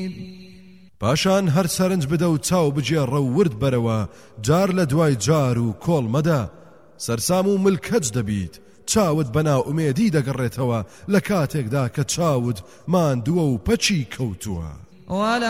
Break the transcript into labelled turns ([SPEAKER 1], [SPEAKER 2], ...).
[SPEAKER 1] پاشان هەر سەرنج بدە و چاو بجێڕە و ورد بەرەوە جار لە دوای جار و کۆڵ مەدە سەرسام و ملکەج دەبیت چاوت بەناو ئومێدی دەگەڕێتەوە لە کاتێکدا کە چاوت ماندووە و پەچی کەوتووە